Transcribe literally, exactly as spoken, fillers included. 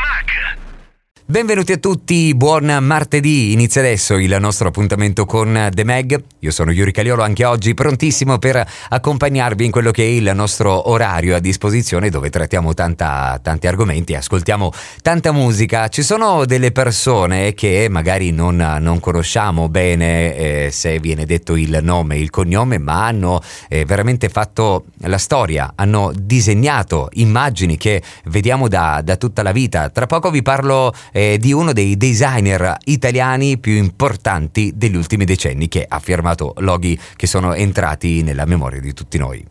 Benvenuti a tutti, buon martedì, inizia adesso il nostro appuntamento con The Mag. Io sono Yuri Caliolo, anche oggi prontissimo per accompagnarvi in quello che è il nostro orario a disposizione, dove trattiamo tanta, tanti argomenti, ascoltiamo tanta musica. Ci sono delle persone che magari non, non conosciamo bene eh, se viene detto il nome, il cognome, ma hanno eh, veramente fatto la storia, hanno disegnato immagini che vediamo da, da tutta la vita. Tra poco vi parlo eh, di uno dei designer italiani più importanti degli ultimi decenni, che ha firmato loghi che sono entrati nella memoria di tutti noi.